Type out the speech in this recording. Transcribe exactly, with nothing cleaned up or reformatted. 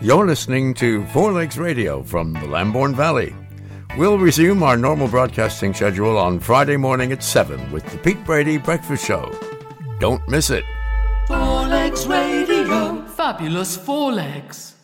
You're listening to Four Legs Radio from the Lambourne Valley. We'll resume our normal broadcasting schedule on Friday morning at seven with the Pete Brady Breakfast Show. Don't miss it. Four Legs Radio. Fabulous Four Legs.